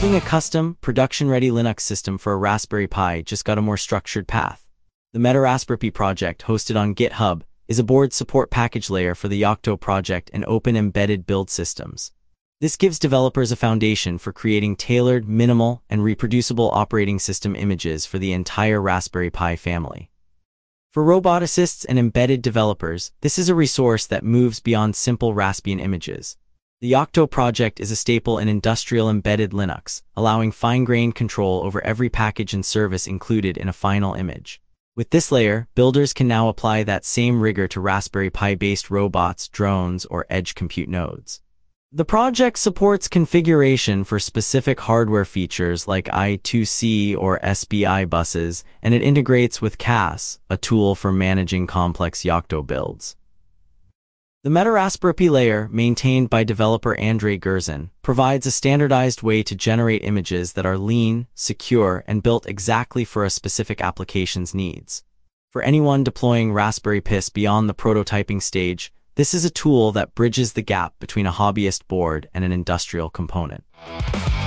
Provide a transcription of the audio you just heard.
Building a custom, production-ready Linux system for a Raspberry Pi just got a more structured path. The MetaRaspberry project, hosted on GitHub, is a board support package layer for the Yocto project and open embedded build systems. This gives developers a foundation for creating tailored, minimal, and reproducible operating system images for the entire Raspberry Pi family. For roboticists and embedded developers, this is a resource that moves beyond simple Raspbian images. The Yocto project is a staple in industrial embedded Linux, allowing fine-grained control over every package and service included in a final image. With this layer, builders can now apply that same rigor to Raspberry Pi-based robots, drones, or edge compute nodes. The project supports configuration for specific hardware features like I2C or SPI buses, and it integrates with CAS, a tool for managing complex Yocto builds. The MetaRaspberry layer, maintained by developer Andrei Gurzin, provides a standardized way to generate images that are lean, secure, and built exactly for a specific application's needs. For anyone deploying Raspberry Pi beyond the prototyping stage, this is a tool that bridges the gap between a hobbyist board and an industrial component.